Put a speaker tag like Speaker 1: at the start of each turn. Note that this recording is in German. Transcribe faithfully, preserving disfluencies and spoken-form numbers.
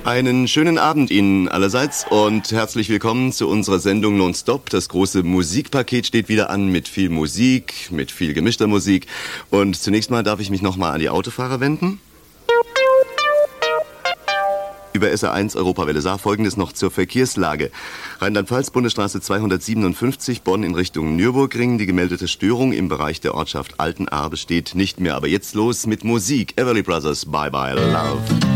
Speaker 1: Einen schönen Abend Ihnen allerseits und herzlich willkommen zu unserer Sendung Nonstop. Das große Musikpaket steht wieder an mit viel Musik, mit viel gemischter Musik. Und zunächst mal darf ich mich nochmal an die Autofahrer wenden. Über S R eins Europawelle Saar Folgendes noch zur Verkehrslage. Rheinland-Pfalz, Bundesstraße zweihundertsiebenundfünfzig, Bonn in Richtung Nürburgring. Die gemeldete Störung im Bereich der Ortschaft Altenahr besteht nicht mehr. Aber jetzt los mit Musik. Everly Brothers, Bye Bye Love.